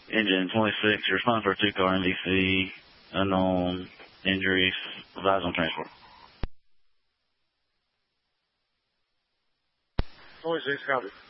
Engine 26, respond for a 2-car MVC, unknown injuries, advise on transport. 26, copy.